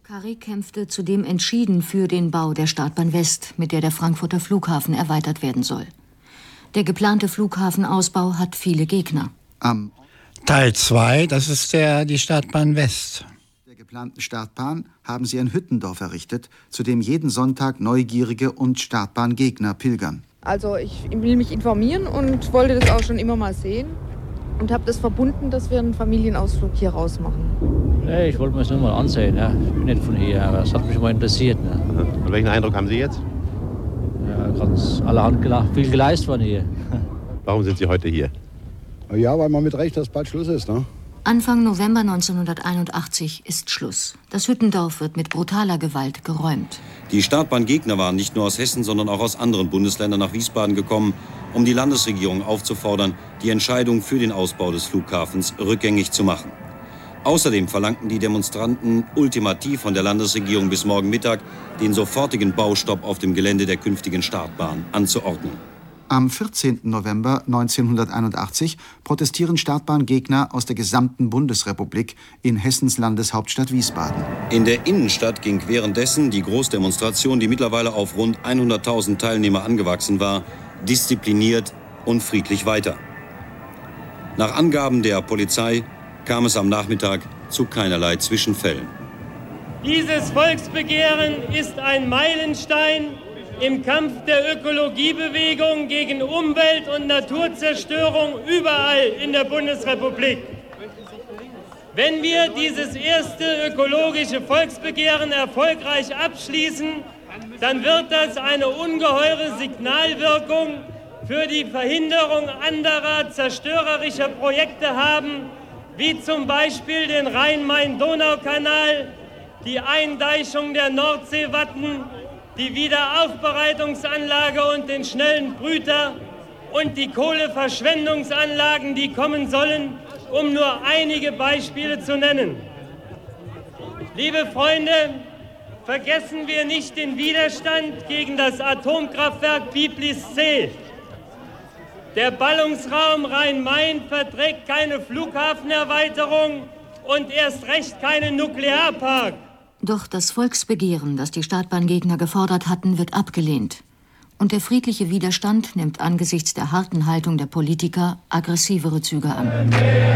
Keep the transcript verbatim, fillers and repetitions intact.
Carré kämpfte zudem entschieden für den Bau der Startbahn West, mit der der Frankfurter Flughafen erweitert werden soll. Der geplante Flughafenausbau hat viele Gegner. Am Teil zwei, das ist der, die Startbahn West. Der geplanten Startbahn haben sie ein Hüttendorf errichtet, zu dem jeden Sonntag Neugierige und Startbahngegner pilgern. Also ich will mich informieren und wollte das auch schon immer mal sehen und habe das verbunden, dass wir einen Familienausflug hier raus machen. Nee, ich wollte mir das nur mal ansehen. Ja. Ich bin nicht von hier, aber es hat mich mal interessiert. Ne. Und welchen Eindruck haben Sie jetzt? Ja, ganz allerhand gelacht, viel geleistet worden hier. Warum sind Sie heute hier? Ja, weil man mit Recht, dass bald Schluss ist, ne? Anfang November neunzehnhunderteinundachtzig ist Schluss. Das Hüttendorf wird mit brutaler Gewalt geräumt. Die Startbahngegner waren nicht nur aus Hessen, sondern auch aus anderen Bundesländern nach Wiesbaden gekommen, um die Landesregierung aufzufordern, die Entscheidung für den Ausbau des Flughafens rückgängig zu machen. Außerdem verlangten die Demonstranten ultimativ von der Landesregierung bis morgen Mittag den sofortigen Baustopp auf dem Gelände der künftigen Startbahn anzuordnen. Am vierzehnten November neunzehnhunderteinundachtzig protestieren Startbahngegner aus der gesamten Bundesrepublik in Hessens Landeshauptstadt Wiesbaden. In der Innenstadt ging währenddessen die Großdemonstration, die mittlerweile auf rund hunderttausend Teilnehmer angewachsen war, diszipliniert und friedlich weiter. Nach Angaben der Polizei kam es am Nachmittag zu keinerlei Zwischenfällen. Dieses Volksbegehren ist ein Meilenstein im Kampf der Ökologiebewegung gegen Umwelt- und Naturzerstörung überall in der Bundesrepublik. Wenn wir dieses erste ökologische Volksbegehren erfolgreich abschließen, dann wird das eine ungeheure Signalwirkung für die Verhinderung anderer zerstörerischer Projekte haben, wie zum Beispiel den Rhein-Main-Donau-Kanal, die Eindeichung der Nordseewatten, die Wiederaufbereitungsanlage und den schnellen Brüter und die Kohleverschwendungsanlagen, die kommen sollen, um nur einige Beispiele zu nennen. Liebe Freunde, vergessen wir nicht den Widerstand gegen das Atomkraftwerk Biblis-C. Der Ballungsraum Rhein-Main verträgt keine Flughafenerweiterung und erst recht keinen Nuklearpark. Doch das Volksbegehren, das die Startbahngegner gefordert hatten, wird abgelehnt. Und der friedliche Widerstand nimmt angesichts der harten Haltung der Politiker aggressivere Züge an.